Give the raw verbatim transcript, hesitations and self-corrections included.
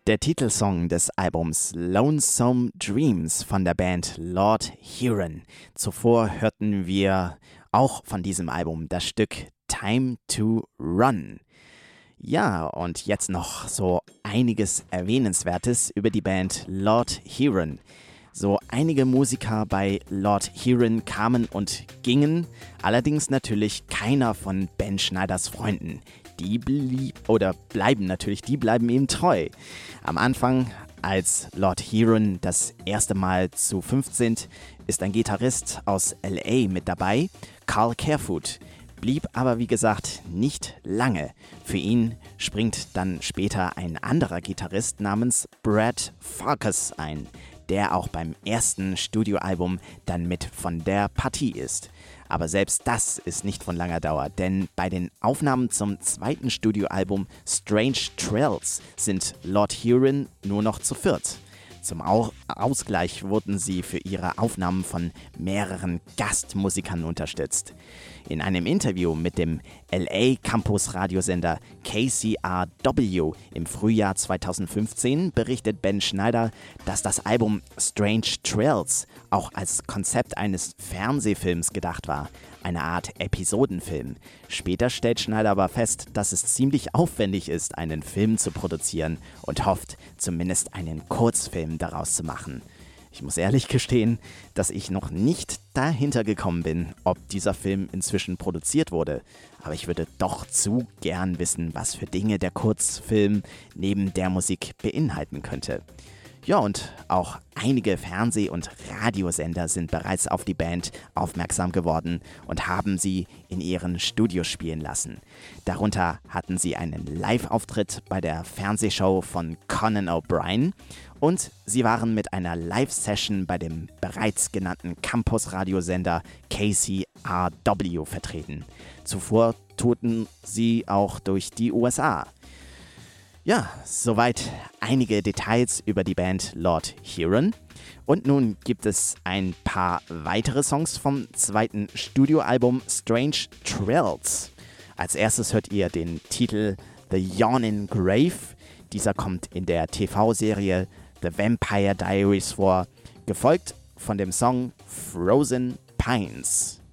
Der Titelsong des Albums Lonesome Dreams von der Band Lord Huron. Zuvor hörten wir auch von diesem Album das Stück Time to Run. Ja, und jetzt noch so einiges Erwähnenswertes über die Band Lord Huron. So einige Musiker bei Lord Huron kamen und gingen, allerdings natürlich keiner von Ben Schneiders Freunden. Die blieb oder bleiben natürlich, die bleiben ihm treu. Am Anfang, als Lord Huron das erste Mal zu fünft sind, ist ein Gitarrist aus L A mit dabei, Carl Carefoot. Blieb aber, wie gesagt, nicht lange. Für ihn springt dann später ein anderer Gitarrist namens Brad Farkas ein, der auch beim ersten Studioalbum dann mit von der Partie ist. Aber selbst das ist nicht von langer Dauer, denn bei den Aufnahmen zum zweiten Studioalbum Strange Trails sind Lord Huron nur noch zu viert. Zum Au- Ausgleich wurden sie für ihre Aufnahmen von mehreren Gastmusikern unterstützt. In einem Interview mit dem L A-Campus-Radiosender K C R W im Frühjahr zweitausendfünfzehn berichtet Ben Schneider, dass das Album Strange Trails auch als Konzept eines Fernsehfilms gedacht war, eine Art Episodenfilm. Später stellt Schneider aber fest, dass es ziemlich aufwendig ist, einen Film zu produzieren und hofft, zumindest einen Kurzfilm daraus zu machen. Ich muss ehrlich gestehen, dass ich noch nicht dahinter gekommen bin, ob dieser Film inzwischen produziert wurde. Aber ich würde doch zu gern wissen, was für Dinge der Kurzfilm neben der Musik beinhalten könnte. Ja, und auch einige Fernseh- und Radiosender sind bereits auf die Band aufmerksam geworden und haben sie in ihren Studios spielen lassen. Darunter hatten sie einen Live-Auftritt bei der Fernsehshow von Conan O'Brien und sie waren mit einer Live-Session bei dem bereits genannten Campus-Radiosender K C R W vertreten. Zuvor tourten sie auch durch die U S A. Ja, soweit einige Details über die Band Lord Huron. Und nun gibt es ein paar weitere Songs vom zweiten Studioalbum Strange Trails. Als erstes hört ihr den Titel The Yawning Grave. Dieser kommt in der T V-Serie The Vampire Diaries vor, gefolgt von dem Song Frozen Pines.